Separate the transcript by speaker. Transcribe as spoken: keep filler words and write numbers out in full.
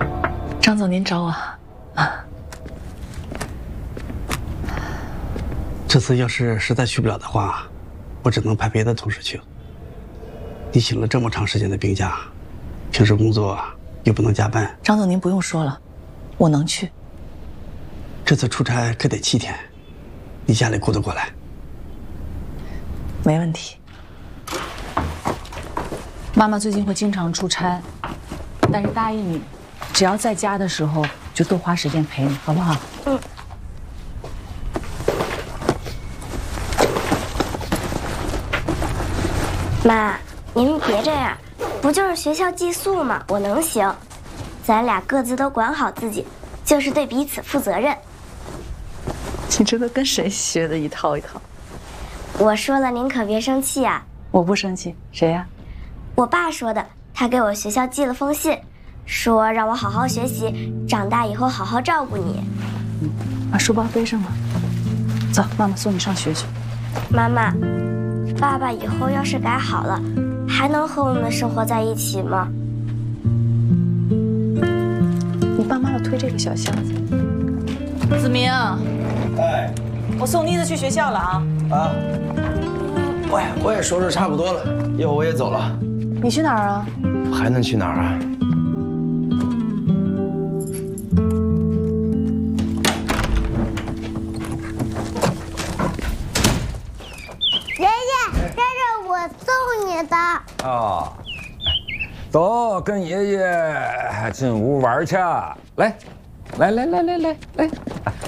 Speaker 1: 张总，您找我啊？
Speaker 2: 这次要是实在去不了的话，我只能派别的同事去了。你请了这么长时间的病假，平时工作又不能加班。
Speaker 1: 张总，您不用说了，我能去。
Speaker 2: 这次出差可得七天，你家里顾得过来？
Speaker 1: 没问题。妈妈最近会经常出差，但是答应你，只要在家的时候就多花时间陪你，好不好？
Speaker 3: 嗯。妈，您别这样，不就是学校寄宿吗？我能行，咱俩各自都管好自己，就是对彼此负责任。
Speaker 1: 你这都跟谁学的一套一套？
Speaker 3: 我说了，您可别生气啊。
Speaker 1: 我不生气，谁呀？
Speaker 3: 我爸说的，他给我学校寄了封信，说让我好好学习，长大以后好好照顾你。
Speaker 1: 嗯，把书包背上吧。走，妈妈送你上学去。
Speaker 3: 妈妈，爸爸以后要是改好了，还能和我们生活在一起吗？
Speaker 1: 你爸妈要推这个小箱子。子明，
Speaker 4: 哎，
Speaker 1: 我送妮子去学校了啊。
Speaker 4: 啊，我也我也收拾差不多了，一会儿我也走了。
Speaker 1: 你去哪儿啊？
Speaker 4: 还能去哪儿啊？
Speaker 5: 爷爷，这是我送你的。
Speaker 6: 啊，走，跟爷爷进屋玩去。来，来来来来来来，